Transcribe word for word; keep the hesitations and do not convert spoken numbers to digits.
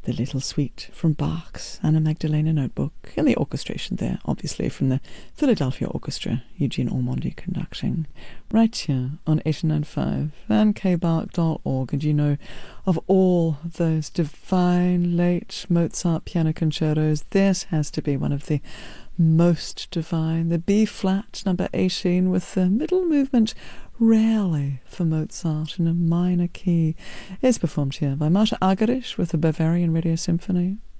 the little suite from Bach's Anna Magdalena Notebook, and the orchestration there, obviously, from the Philadelphia Orchestra, Eugene Ormandy conducting, right here on eighty-nine point five and k bark dot org. And you know, of all those divine late Mozart piano concertos, this has to be one of the most divine. The B-flat, number eighteen, with the middle movement rarely for Mozart in a minor key, is performed here by Marta Argerich with the Bavarian Radio Symphony.